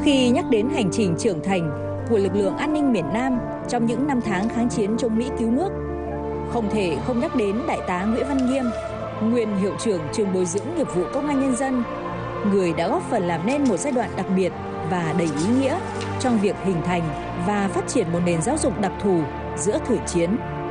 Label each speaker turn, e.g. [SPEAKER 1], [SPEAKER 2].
[SPEAKER 1] Khi nhắc đến hành trình trưởng thành của lực lượng an ninh miền Nam trong những năm tháng kháng chiến chống Mỹ cứu nước, không thể không nhắc đến Đại tá Nguyễn Văn Nghiêm, nguyên hiệu trưởng trường bồi dưỡng nghiệp vụ Công an Nhân dân, người đã góp phần làm nên một giai đoạn đặc biệt và đầy ý nghĩa trong việc hình thành và phát triển một nền giáo dục đặc thù giữa thời chiến